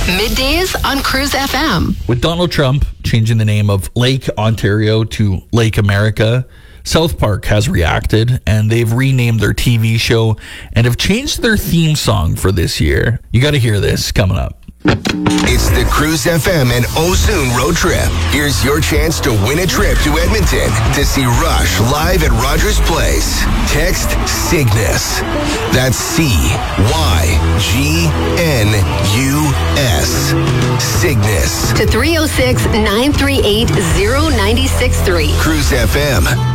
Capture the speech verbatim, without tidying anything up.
Middays on Cruise F M. With Donald Trump changing the name of Lake Ontario to Lake America, South Park has reacted, and they've renamed their T V show and have changed their theme song for this year. You got to hear this coming up. It's the Cruise F M and Ozoon road trip. Here's your chance to win a trip to Edmonton to see Rush live at Rogers Place. Text Cygnus. That's C Y G N U S. Cygnus. To three oh six, nine three eight, oh nine six three. Cruise F M.